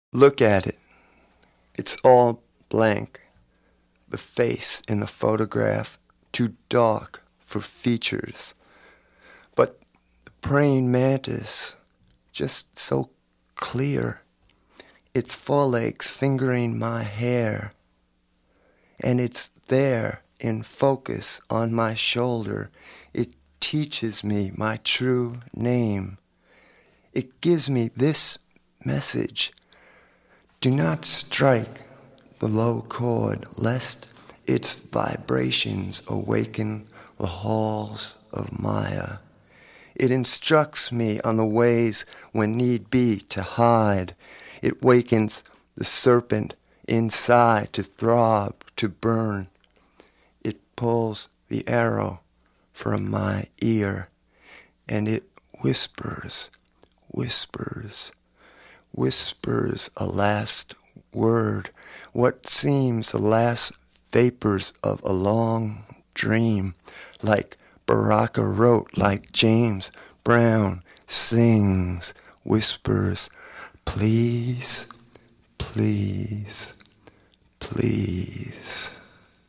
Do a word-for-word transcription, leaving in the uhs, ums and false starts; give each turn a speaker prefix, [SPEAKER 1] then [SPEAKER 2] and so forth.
[SPEAKER 1] Look at it. It's all blank. The face in the photograph, too dark for features. But the praying mantis, just so clear. Its forelegs fingering my hair. And it's there in focus on my shoulder. It teaches me my true name. It gives me this message. Do not strike the low chord, lest its vibrations awaken the halls of Maya. It instructs me on the ways when need be to hide. It wakens the serpent inside to throb, to burn. It pulls the arrow from my ear, and it whispers, whispers, whispers a last word, what seems the last vapors of a long dream, like Baraka wrote, like James Brown sings, whispers, please, please, please.